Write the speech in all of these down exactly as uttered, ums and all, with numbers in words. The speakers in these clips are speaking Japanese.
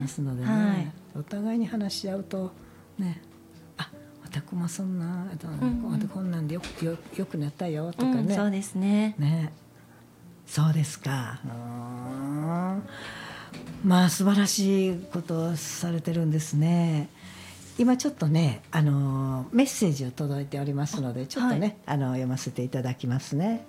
ますのでね、 はい、 お互いに話し合うとね、あ、私もそんな、あと、うんうん、こんなんでよく、よ、よくなったよとかね、うん、 そうですね。 ね、そうですか。うーん、まあ素晴らしいことをされてるんですね。今ちょっとね、あのメッセージを届いておりますので、ちょっとね、はい、あの読ませていただきますね。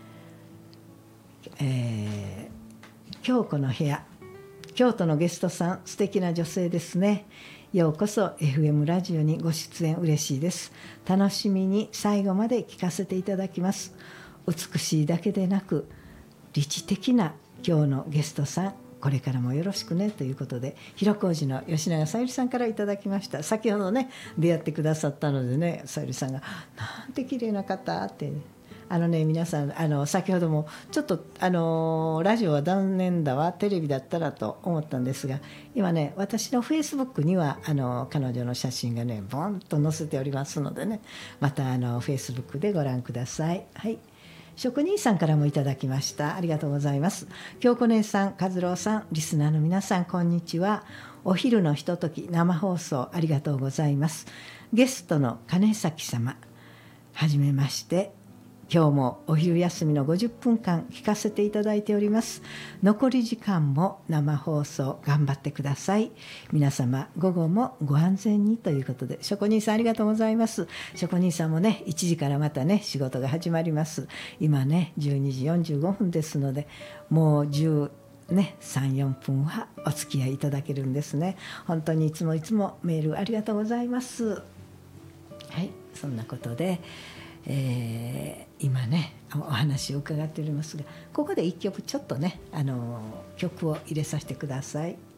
えー、京子の部屋、京都のゲストさん、素敵な女性ですね。ようこそ エフエム ラジオにご出演嬉しいです。楽しみに最後まで聞かせていただきます。美しいだけでなく理知的な今日のゲストさん、これからもよろしくねということで、広小路の吉永小百合さんからいただきました。先ほどね出会ってくださったのでね、小百合さんがなんて綺麗な方って、あのね、皆さん、あの先ほどもちょっとあのラジオは断念だわ、テレビだったらと思ったんですが、今ね、私のフェイスブックにはあの彼女の写真がねボンと載せておりますのでね、またあのフェイスブックでご覧ください。はい、職人さんからもいただきました。ありがとうございます。京子姉さん、和郎さん、リスナーの皆さん、こんにちは。お昼のひととき生放送ありがとうございます。ゲストの金崎様、はじめまして。今日もお昼休みのごじゅっぷんかん聞かせていただいております。残り時間も生放送頑張ってください。皆様午後もご安全にということで、職人さんありがとうございます。職人さんもね、いちじからまたね仕事が始まります。今ねじゅうにじよんじゅうごふんですので、もうじゅうね、さん、よんぷんはお付き合いいただけるんですね。本当にいつもいつもメールありがとうございます。はい、そんなことで、えー、今ねお話を伺っておりますが、ここでいっきょくちょっとね、あの曲を入れさせてください。